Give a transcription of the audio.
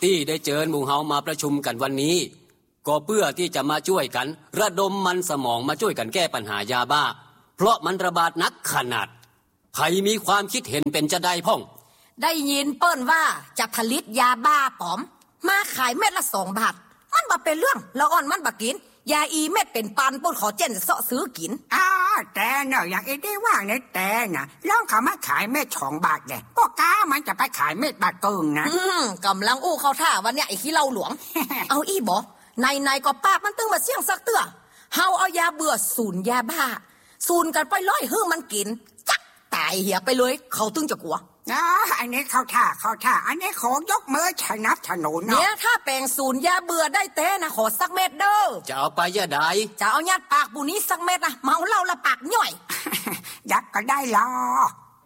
ที่ได้เชิญหมู่เฮามาประชุมกันวันนี้ก็เพื่อที่จะมาช่วยกันระดมมันสมองมาช่วยกันแก้ปัญหายาบ้าเพราะมันระบาดนักขนาดใครมีความคิดเห็นเป็นจะได้พ่องได้ยินเปิ้นว่าจะผลิตยาบ้าปลอมมาขายเม็ดละ2 บาทมันบ่เป็นเรื่องละอ่อนมันบ่กินยาอีเม็ดเป็นปันปุ้นขอเจนเสาะซื้อกินแต่เนาะอย่างได้ว่าในแต่น่ะลองเขามาขายเม็ด2 บาทเนี่ยก็กล้ามันจะไปขายเม็ดบาทกึ่งนะกำลังอู้เข้าท่าวันเนี้ยไอ้ขี้เหล้าหลวง เอาอีบ่ในก็ปากมันตึงมาเสี่ยงสักเตื้อเฮาเอายาเบื่อสูนยาบ้าสูนกันไปร้อยมันกินจักตายเหียไปเลยเขาตึงจะกลัวอันนี้เข้าท่าอันนี้ขอยกมือสนับสนุนเนาะเนี่ยถ้าแปลงสูนยาเบื่อได้เต้นะขอสักเม็ดเด้อจะเอาไปยาใดจะเอายัดปากปูนี้สักเม็ดนะเมาเหล้าละปากย่อยยักก็ได้หรอ